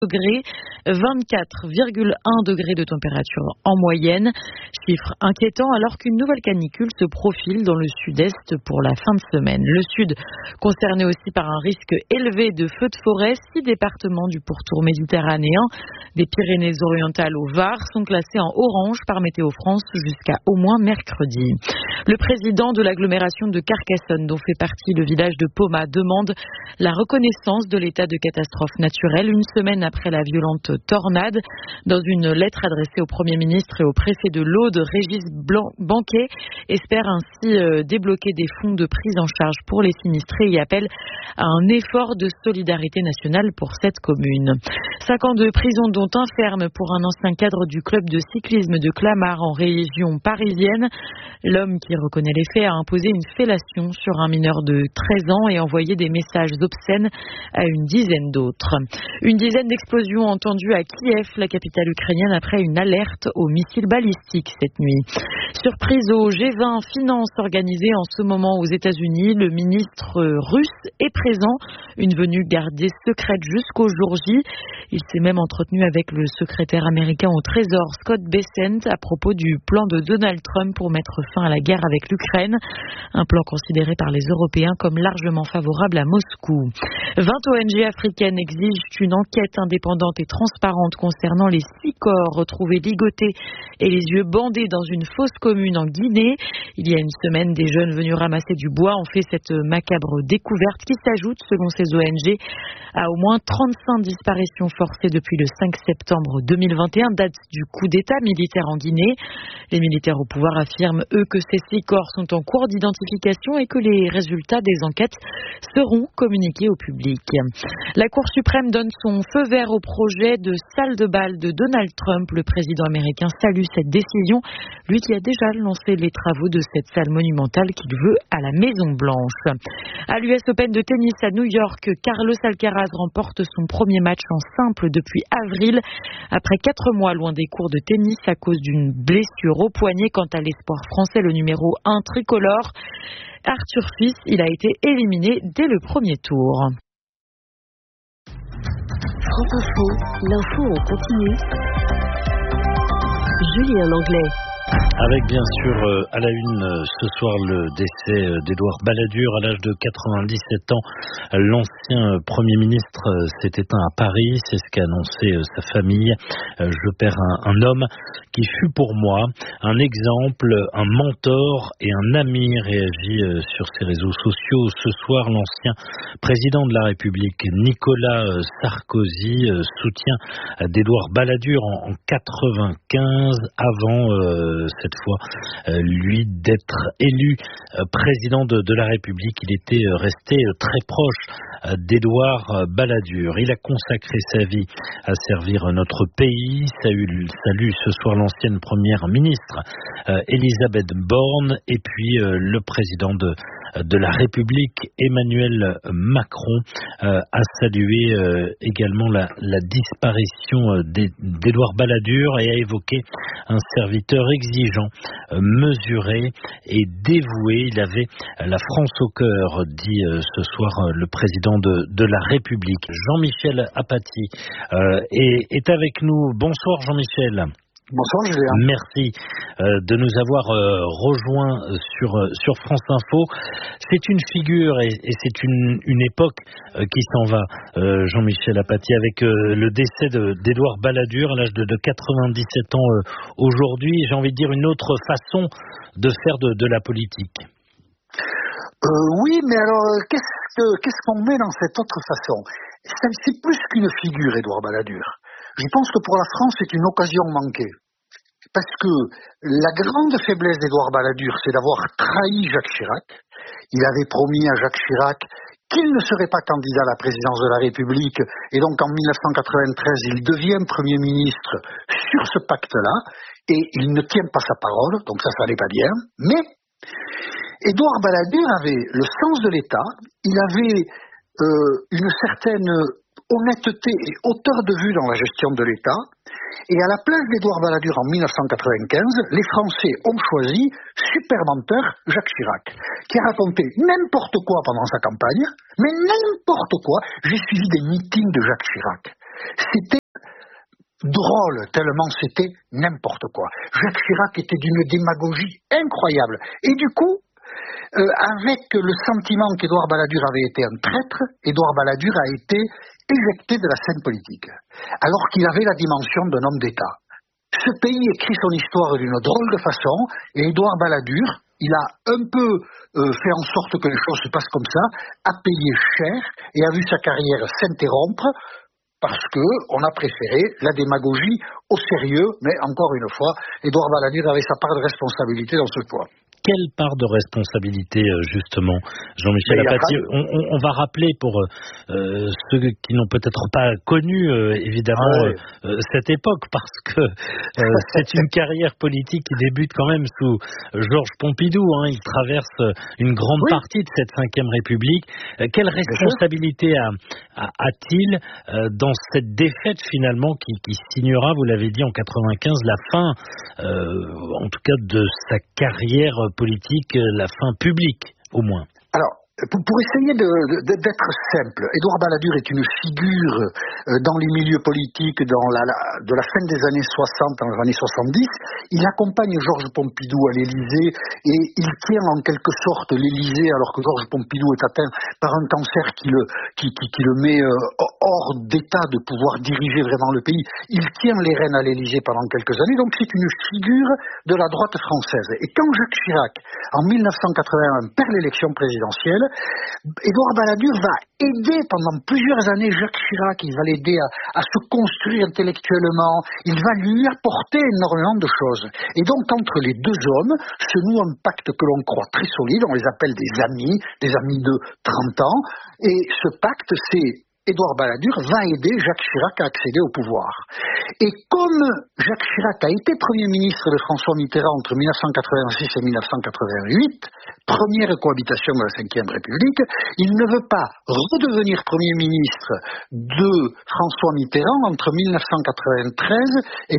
degrés, 24,1 degrés de température en moyenne. Chiffre inquiétant alors qu'une nouvelle canicule se profile dans le sud-est pour la fin de semaine. Le sud concerné aussi par un risque élevé de feux de forêt. 6 départements du pourtour méditerranéen, des Pyrénées-Orientales au Var, sont classés en orange par Météo France jusqu'à au moins mercredi. Le président de l'agglomération de Carcassonne, dont fait partie le village de Poma, demande la reconnaissance de l'état de catastrophe naturelle une semaine après la violente tornade. Dans une lettre adressée au Premier ministre et au préfet de l'Aude, Régis Banquet espère ainsi débloquer des fonds de prise en charge pour les sinistrés et appelle à un effort de solidarité nationale pour cette commune. 5 ans de prison dont un ferme pour un ancien cadre du club de cyclisme de Clamart en région parisienne. L'homme qui reconnaît les faits a imposé une fellation sur un mineur de 13 ans et envoyé des messages obscènes à une dizaine d'autres. Une dizaine d'explosions entendues à Kiev, la capitale ukrainienne, après une alerte aux missiles balistiques cette nuit. Surprise au G20 Finance organisé en ce moment aux États-Unis, le ministre russe est présent, une venue gardée secrète jusqu'au jour J. Il s'est même entretenu avec le secrétaire américain au Trésor Scott Bessent à propos du plan de Donald Trump pour mettre fin à la guerre avec l'Ukraine, un plan considéré par les Européens comme largement favorable à Moscou. 20 ONG africaines exigent une enquête indépendante et transparente concernant les 6 corps retrouvés ligotés et les yeux bandés dans une fosse commune en Guinée. Il y a une semaine, des jeunes venus ramasser du bois ont fait cette macabre découverte qui s'ajoute, selon ces ONG, à au moins 35 disparitions forcées depuis le 5 septembre 2021, date du coup d'État militaire en Guinée. Les militaires au pouvoir affirment, eux, que ces 6 corps sont en cours d'identification et que les résultats des enquêtes seront communiqués au public. La Cour suprême donne son feu vert au projet de salle de bal de Donald Trump. Le président américain salue cette décision, lui qui a déjà lancé les travaux de cette salle monumentale qu'il veut à la Maison-Blanche. À l'US Open de tennis à New York, Carlos Alcaraz remporte son premier match en simple depuis avril. Après 4 mois loin des cours de tennis à cause d'une blessure au poignet, quant à l'espoir français, le numéro 1 tricolore, Arthur Fils, il a été éliminé dès le premier tour. France Info, l'info en continu. Julien Langlais. Avec bien sûr à la une ce soir le décès d'Édouard Balladur à l'âge de 97 ans. L'ancien Premier ministre s'est éteint à Paris, c'est ce qu'a annoncé sa famille. Je perds un homme qui fut pour moi un exemple, un mentor et un ami, réagit sur ses réseaux sociaux. Ce soir, l'ancien président de la République, Nicolas Sarkozy, soutien d'Édouard Balladur en 95 avant cette fois lui d'être élu président de la République. Il était resté très proche d'Édouard Balladur. Il a consacré sa vie à servir notre pays. Salue ce soir l'ancienne première ministre Elisabeth Borne et puis le président de la République, Emmanuel Macron, a salué également la disparition d'Édouard Balladur et a évoqué un serviteur exigeant, mesuré et dévoué. Il avait la France au cœur, dit ce soir le président de la République. Jean-Michel Apathy est avec nous. Bonsoir Jean-Michel. Bonsoir Julien. Merci de nous avoir rejoints sur France Info. C'est une figure et c'est une époque qui s'en va, Jean-Michel Apathy, avec le décès d'Édouard Balladur à l'âge de 97 ans aujourd'hui. J'ai envie de dire une autre façon de faire de la politique. Oui, mais alors qu'est-ce qu'on met dans cette autre façon ? C'est plus qu'une figure, Édouard Balladur. Je pense que pour la France, c'est une occasion manquée. Parce que la grande faiblesse d'Édouard Balladur, c'est d'avoir trahi Jacques Chirac. Il avait promis à Jacques Chirac qu'il ne serait pas candidat à la présidence de la République. Et donc en 1993, il devient Premier ministre sur ce pacte-là. Et il ne tient pas sa parole, donc ça n'allait pas bien. Mais Édouard Balladur avait le sens de l'État. Il avait une certaine honnêteté et hauteur de vue dans la gestion de l'État. Et à la place d'Édouard Balladur en 1995, les Français ont choisi, super menteur, Jacques Chirac, qui a raconté n'importe quoi pendant sa campagne, mais n'importe quoi. J'ai suivi des meetings de Jacques Chirac. C'était drôle, tellement c'était n'importe quoi. Jacques Chirac était d'une démagogie incroyable. Et du coup, avec le sentiment qu'Édouard Balladur avait été un traître, Édouard Balladur a été éjecté de la scène politique, alors qu'il avait la dimension d'un homme d'État. Ce pays écrit son histoire d'une drôle de façon, et Édouard Balladur, il a un peu fait en sorte que les choses se passent comme ça, a payé cher et a vu sa carrière s'interrompre parce qu'on a préféré la démagogie au sérieux, mais encore une fois, Édouard Balladur avait sa part de responsabilité dans ce choix. Quelle part de responsabilité, justement, Jean-Michel Apathy? On va rappeler pour ceux qui n'ont peut-être pas connu, évidemment, cette époque, parce que c'est une carrière politique qui débute quand même sous Georges Pompidou. Il traverse une grande partie de cette Ve République. Quelle responsabilité a-t-il dans cette défaite, finalement, qui signera, vous l'avez dit, en 95, la fin, en tout cas, de sa carrière politique, la fin publique, au moins? Alors, pour essayer d'être simple, Édouard Balladur est une figure dans les milieux politiques de la fin des années 60 aux années 70. Il accompagne Georges Pompidou à l'Élysée et il tient en quelque sorte l'Élysée alors que Georges Pompidou est atteint par un cancer qui le met hors d'état de pouvoir diriger vraiment le pays. Il tient les rênes à l'Élysée pendant quelques années, donc c'est une figure de la droite française. Et quand Jacques Chirac, en 1981, perd l'élection présidentielle, Édouard Balladur va aider pendant plusieurs années Jacques Chirac, il va l'aider à se construire intellectuellement, il va lui apporter énormément de choses. Et donc entre les deux hommes se noue un pacte que l'on croit très solide, on les appelle des amis de 30 ans, et ce pacte c'est Édouard Balladur va aider Jacques Chirac à accéder au pouvoir. Et comme Jacques Chirac a été Premier ministre de François Mitterrand entre 1986 et 1988, première cohabitation de la Ve République, il ne veut pas redevenir Premier ministre de François Mitterrand entre 1993 et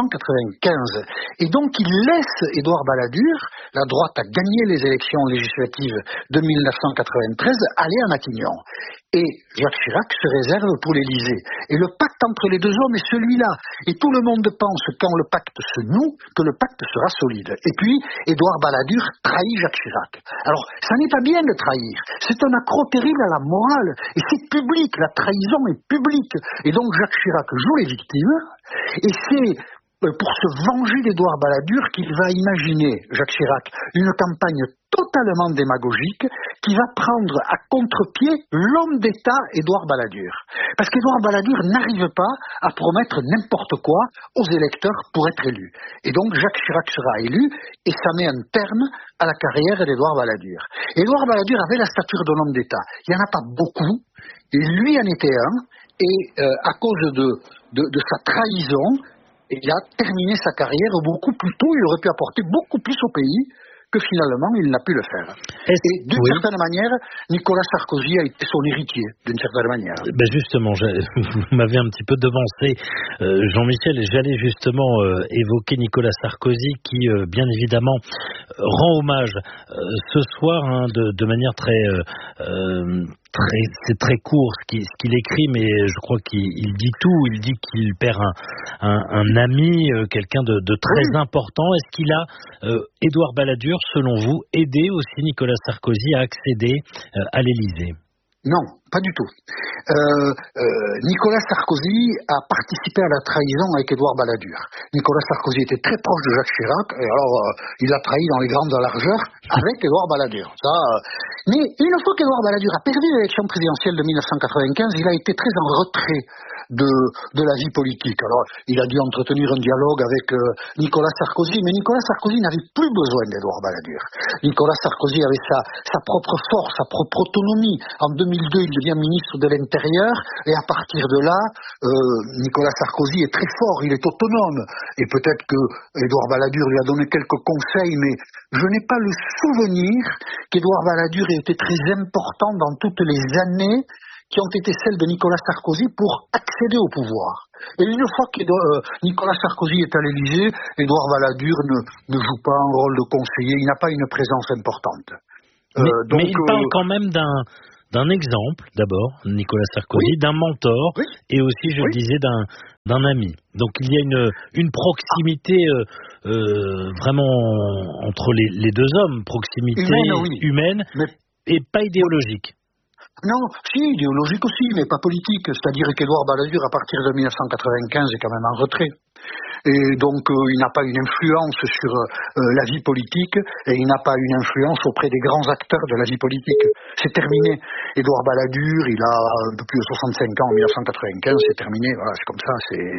1995. Et donc il laisse Édouard Balladur, la droite a gagné les élections législatives de 1993, aller à Matignon. Et Jacques Chirac se réserve pour l'Élysée. Et le pacte entre les deux hommes est celui-là. Et tout le monde pense, quand le pacte se noue, que le pacte sera solide. Et puis, Édouard Balladur trahit Jacques Chirac. Alors, ça n'est pas bien de trahir. C'est un accroc terrible à la morale. Et c'est public. La trahison est publique. Et donc, Jacques Chirac joue les victimes. Et c'est pour se venger d'Édouard Balladur qu'il va imaginer, Jacques Chirac, une campagne totalement démagogique qui va prendre à contre-pied l'homme d'État Édouard Balladur. Parce qu'Édouard Balladur n'arrive pas à promettre n'importe quoi aux électeurs pour être élu. Et donc Jacques Chirac sera élu et ça met un terme à la carrière d'Édouard Balladur. Édouard Balladur avait la stature d'un homme d'État. Il n'y en a pas beaucoup, et lui en était un, et à cause de sa trahison, il a terminé sa carrière beaucoup plus tôt, il aurait pu apporter beaucoup plus au pays que finalement il n'a pu le faire. Et d'une certaine manière, Nicolas Sarkozy a été son héritier, d'une certaine manière. Ben justement, vous m'avez un petit peu devancé, Jean-Michel, et j'allais justement évoquer Nicolas Sarkozy qui, bien évidemment, rend hommage ce soir de manière c'est très court ce qu'il écrit, mais je crois qu'il dit tout. Il dit qu'il perd un ami, quelqu'un de très important. Est-ce qu'il a, Édouard Balladur, selon vous, aidé aussi Nicolas Sarkozy à accéder à l'Élysée? Non, pas du tout. Nicolas Sarkozy a participé à la trahison avec Édouard Balladur. Nicolas Sarkozy était très proche de Jacques Chirac, et alors il a trahi dans les grandes largeurs avec Édouard Balladur. Mais une fois qu'Édouard Balladur a perdu l'élection présidentielle de 1995, il a été très en retrait de la vie politique. Alors, il a dû entretenir un dialogue avec Nicolas Sarkozy, mais Nicolas Sarkozy n'avait plus besoin d'Édouard Balladur. Nicolas Sarkozy avait sa propre force, sa propre autonomie. En 2002, il devient ministre de l'Intérieur, et à partir de là, Nicolas Sarkozy est très fort, il est autonome. Et peut-être que Édouard Balladur lui a donné quelques conseils, mais je n'ai pas le souvenir qu'Édouard Balladur ait été très important dans toutes les années qui ont été celles de Nicolas Sarkozy pour accéder au pouvoir. Et une fois que Nicolas Sarkozy est à l'Élysée, Édouard Balladur ne joue pas un rôle de conseiller, il n'a pas une présence importante. Mais il parle quand même d'un exemple, d'abord, Nicolas Sarkozy, d'un mentor, et aussi, je le disais, d'un ami. Donc il y a une proximité vraiment entre les deux hommes, proximité humaine et pas idéologique. Non, si, idéologique aussi, mais pas politique. C'est-à-dire qu'Édouard Balladur, à partir de 1995, est quand même en retrait. Et donc il n'a pas une influence sur la vie politique et il n'a pas une influence auprès des grands acteurs de la vie politique. C'est terminé. Édouard Balladur, il a un peu plus de 65 ans en 1995, c'est terminé. Voilà, c'est comme ça.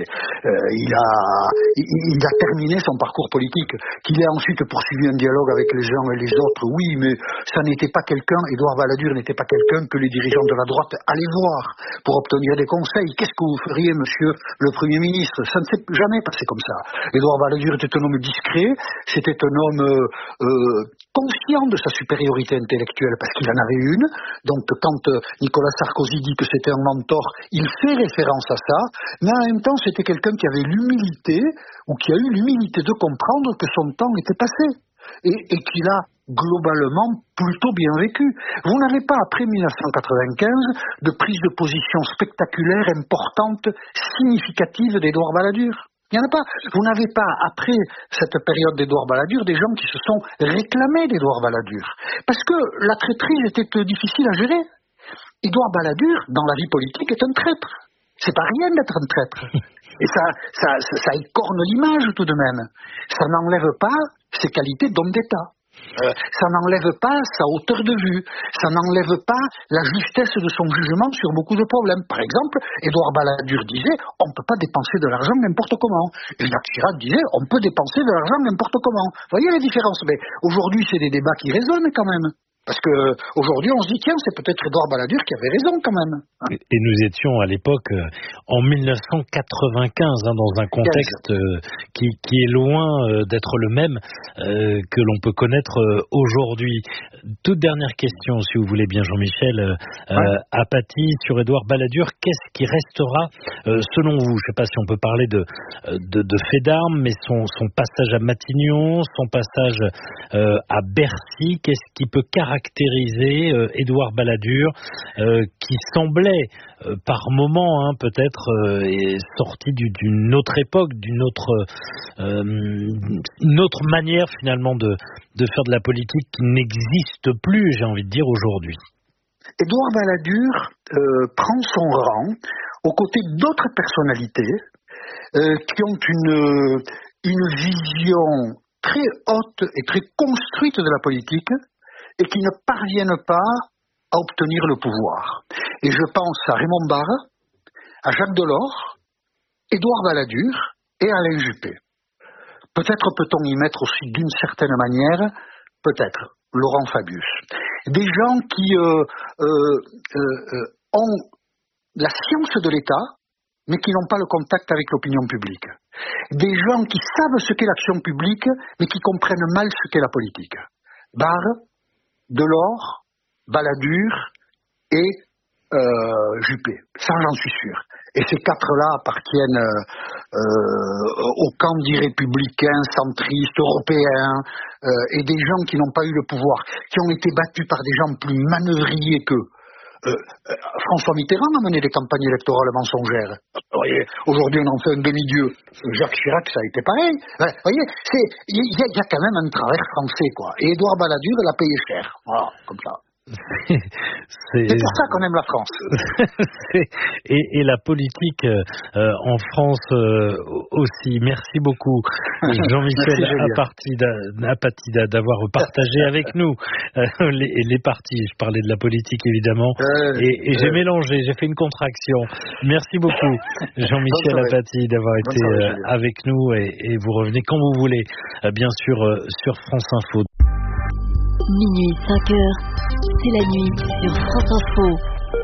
Il a terminé son parcours politique. Qu'il ait ensuite poursuivi un dialogue avec les uns et les autres, oui, mais ça n'était pas quelqu'un. Édouard Balladur n'était pas quelqu'un que les dirigeants de la droite allaient voir pour obtenir des conseils. Qu'est-ce que vous feriez, monsieur le Premier ministre? Ça ne s'est jamais passé comme ça. Édouard Balladur était un homme discret, c'était un homme conscient de sa supériorité intellectuelle parce qu'il en avait une. Donc quand Nicolas Sarkozy dit que c'était un mentor, il fait référence à ça, mais en même temps c'était quelqu'un qui avait l'humilité, ou qui a eu l'humilité de comprendre que son temps était passé. Et qu'il a globalement plutôt bien vécu. Vous n'avez pas, après 1995, de prise de position spectaculaire, importante, significative d'Édouard Balladur. Il n'y en a pas. Vous n'avez pas, après cette période d'Édouard Balladur, des gens qui se sont réclamés d'Édouard Balladur. Parce que la traîtrise était difficile à gérer. Édouard Balladur, dans la vie politique, est un traître. C'est pas rien d'être un traître. Et ça écorne l'image tout de même. Ça n'enlève pas ses qualités d'homme d'État. Ça n'enlève pas sa hauteur de vue, ça n'enlève pas la justesse de son jugement sur beaucoup de problèmes. Par exemple, Édouard Balladur disait on ne peut pas dépenser de l'argent n'importe comment. Et Jacques Chirac disait on peut dépenser de l'argent n'importe comment. Vous voyez la différence? Mais aujourd'hui, c'est des débats qui résonnent quand même. Parce que aujourd'hui, on se dit tiens, c'est peut-être Édouard Balladur qui avait raison quand même. Et nous étions à l'époque en 1995 dans un contexte qui est loin d'être le même que l'on peut connaître aujourd'hui. Toute dernière question, si vous voulez bien, Jean-Michel. Apathie sur Édouard Balladur. Qu'est-ce qui restera selon vous? Je ne sais pas si on peut parler de faits d'armes, mais son passage à Matignon, son passage à Bercy, qu'est-ce qui peut caractériser Édouard Balladur, qui semblait par moments peut-être sorti d'une autre époque, d'une autre manière finalement de faire de la politique qui n'existe plus, j'ai envie de dire, aujourd'hui. Édouard Balladur prend son rang aux côtés d'autres personnalités qui ont une vision très haute et très construite de la politique et qui ne parviennent pas à obtenir le pouvoir. Et je pense à Raymond Barre, à Jacques Delors, Édouard Balladur et Alain Juppé. Peut-être peut-on y mettre aussi d'une certaine manière, peut-être, Laurent Fabius. Des gens qui ont la science de l'État, mais qui n'ont pas le contact avec l'opinion publique. Des gens qui savent ce qu'est l'action publique, mais qui comprennent mal ce qu'est la politique. Barre, Delors, Balladur et Juppé. Ça, j'en suis sûr. Et ces quatre-là appartiennent au camp dit républicains, centristes, européens, et des gens qui n'ont pas eu le pouvoir, qui ont été battus par des gens plus manœuvriers qu'eux. François Mitterrand a mené des campagnes électorales mensongères. Vous voyez, aujourd'hui on en fait un demi-dieu. Jacques Chirac, ça a été pareil. Vous voyez, il y a quand même un travers français, quoi. Et Édouard Balladur l'a payé cher. Voilà, comme ça. C'est pour ça qu'on aime la France. et la politique en France aussi. Merci beaucoup, Jean-Michel Apathie, d'avoir partagé avec nous les partis. Je parlais de la politique évidemment et j'ai mélangé, j'ai fait une contraction. Merci beaucoup, Jean-Michel Apathie, d'avoir été avec nous et vous revenez quand vous voulez, bien sûr, sur France Info. Minuit 5h, c'est la nuit sur France Info.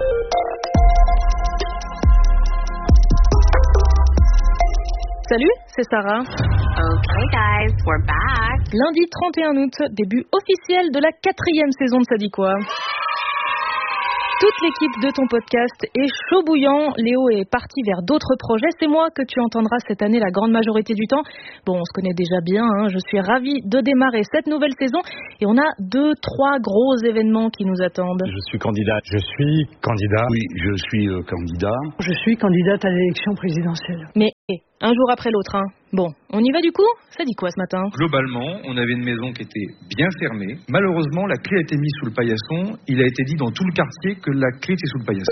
Salut, c'est Sarah. Okay guys, we're back. Lundi 31 août, début officiel de la 4e saison de Ça dit quoi. Toute l'équipe de ton podcast est chaud bouillant. Léo est parti vers d'autres projets. C'est moi que tu entendras cette année la grande majorité du temps. Bon, on se connaît déjà bien. Je suis ravie de démarrer cette nouvelle saison. Et on a 2-3 gros événements qui nous attendent. Je suis candidat. Je suis candidat. Oui, je suis candidat. Je suis candidate à l'élection présidentielle. Mais un jour après l'autre. Bon, on y va du coup ? Ça dit quoi ce matin ? Globalement, on avait une maison qui était bien fermée. Malheureusement, la clé a été mise sous le paillasson. Il a été dit dans tout le quartier que la clé était sous le paillasson.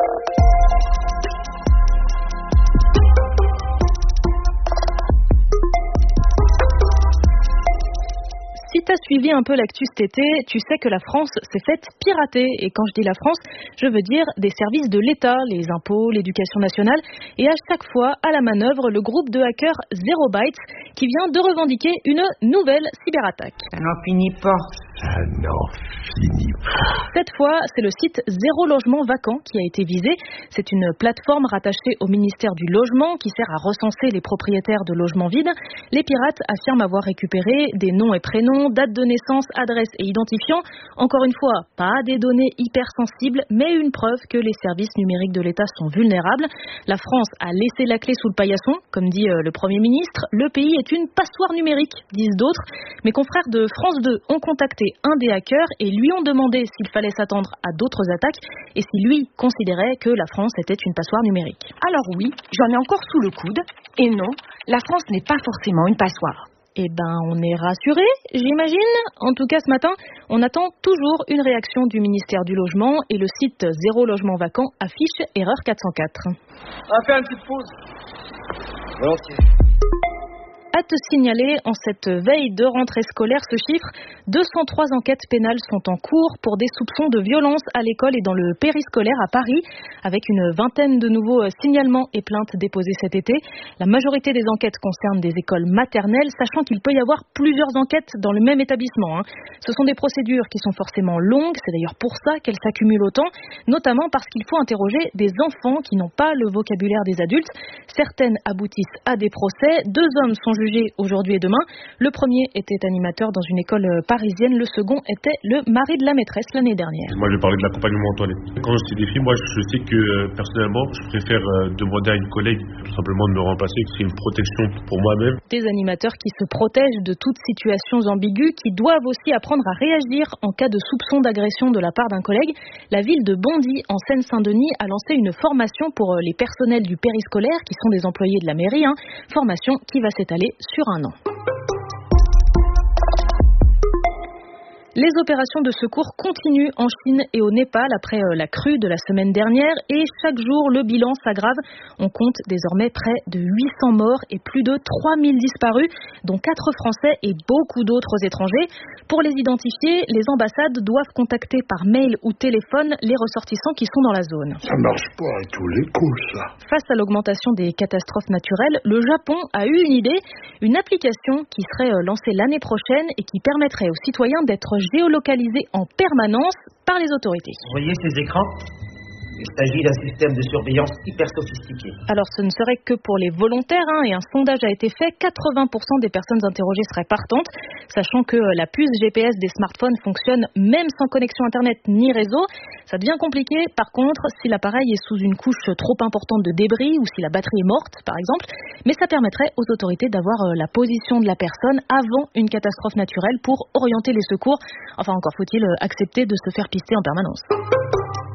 Si tu as suivi un peu l'actu cet été, tu sais que la France s'est faite pirater. Et quand je dis la France, je veux dire des services de l'État, les impôts, l'éducation nationale. Et à chaque fois, à la manœuvre, le groupe de hackers Zero Bytes qui vient de revendiquer une nouvelle cyberattaque. Ça n'en finit pas. Ça n'en finit pas. Cette fois, c'est le site Zéro Logement Vacant qui a été visé. C'est une plateforme rattachée au ministère du Logement qui sert à recenser les propriétaires de logements vides. Les pirates affirment avoir récupéré des noms et prénoms, date de naissance, adresse et identifiant. Encore une fois, pas des données hyper sensibles, mais une preuve que les services numériques de l'État sont vulnérables. La France a laissé la clé sous le paillasson, comme dit le Premier ministre. Le pays est une passoire numérique, disent d'autres. Mes confrères de France 2 ont contacté un des hackers et lui ont demandé s'il fallait s'attendre à d'autres attaques et si lui considérait que la France était une passoire numérique. Alors oui, j'en ai encore sous le coude. Et non, la France n'est pas forcément une passoire. Eh ben, on est rassurés, j'imagine. En tout cas, ce matin, on attend toujours une réaction du ministère du Logement et le site Zéro Logement Vacant affiche erreur 404. On va faire une petite pause. Volontiers. À te signaler, en cette veille de rentrée scolaire, ce chiffre, 203 enquêtes pénales sont en cours pour des soupçons de violence à l'école et dans le périscolaire à Paris, avec une vingtaine de nouveaux signalements et plaintes déposées cet été. La majorité des enquêtes concernent des écoles maternelles, sachant qu'il peut y avoir plusieurs enquêtes dans le même établissement. Ce sont des procédures qui sont forcément longues, c'est d'ailleurs pour ça qu'elles s'accumulent autant, notamment parce qu'il faut interroger des enfants qui n'ont pas le vocabulaire des adultes. Certaines aboutissent à des procès, 2 hommes sont jugé aujourd'hui et demain. Le premier était animateur dans une école parisienne, le second était le mari de la maîtresse l'année dernière. Moi, je vais parler de l'accompagnement en toilette. Quand je suis des filles, moi, je sais que personnellement, je préfère demander à une collègue tout simplement de me remplacer, que c'est une protection pour moi-même. Des animateurs qui se protègent de toutes situations ambiguës, qui doivent aussi apprendre à réagir en cas de soupçon d'agression de la part d'un collègue. La ville de Bondy, en Seine-Saint-Denis, a lancé une formation pour les personnels du périscolaire, qui sont des employés de la mairie. Formation qui va s'étaler sur un an. Les opérations de secours continuent en Chine et au Népal après la crue de la semaine dernière et chaque jour le bilan s'aggrave. On compte désormais près de 800 morts et plus de 3000 disparus, dont 4 Français et beaucoup d'autres étrangers. Pour les identifier, les ambassades doivent contacter par mail ou téléphone les ressortissants qui sont dans la zone. Ça marche pas à tous les coups, ça. Face à l'augmentation des catastrophes naturelles, le Japon a eu une idée, une application qui serait lancée l'année prochaine et qui permettrait aux citoyens d'être géolocalisés en permanence par les autorités. Vous voyez ces écrans ? Il s'agit d'un système de surveillance hyper sophistiqué. Alors ce ne serait que pour les volontaires et un sondage a été fait. 80% des personnes interrogées seraient partantes, sachant que la puce GPS des smartphones fonctionne même sans connexion internet ni réseau. Ça devient compliqué par contre si l'appareil est sous une couche trop importante de débris ou si la batterie est morte par exemple. Mais ça permettrait aux autorités d'avoir la position de la personne avant une catastrophe naturelle pour orienter les secours. Enfin encore faut-il accepter de se faire pister en permanence.